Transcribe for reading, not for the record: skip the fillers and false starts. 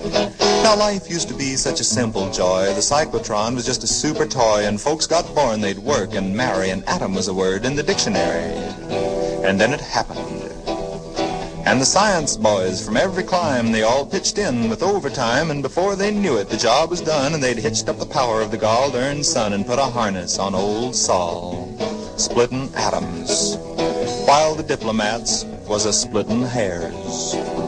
Now life used to be such a simple joy. The cyclotron was just a super toy, and folks got born, they'd work and marry, and atom was a word in the dictionary. And then it happened. And the science boys from every clime, they all pitched in with overtime, and before they knew it, the job was done, and they'd hitched up the power of the gall-darn sun and put a harness on old Sol, splitting atoms, while the diplomats was a splitting hairs.